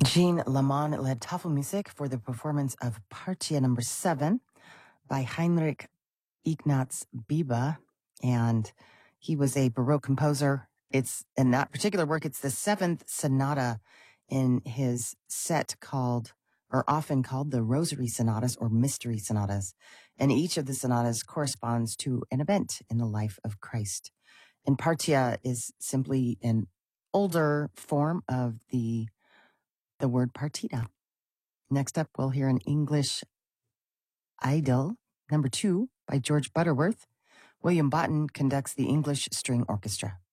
Jean Lamont led Tafelmusik for the performance of Partia number 7 by Heinrich Ignaz Biba, and he was a Baroque composer. It's in that particular work, it's the 7th sonata in his set called, or often called, the Rosary Sonatas or Mystery Sonatas. And each of the sonatas corresponds to an event in the life of Christ. And Partia is simply an older form of the word partita. Next up, we'll hear an English Idyll, number 2, by George Butterworth. William Botten conducts the English String Orchestra.